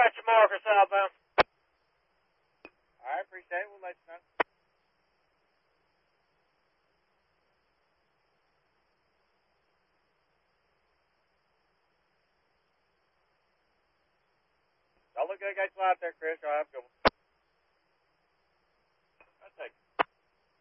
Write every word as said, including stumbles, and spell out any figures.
got your marker southbound. All right, appreciate it. We'll let you know. Y'all look good. Got you out there, Chris. All right, have a good one.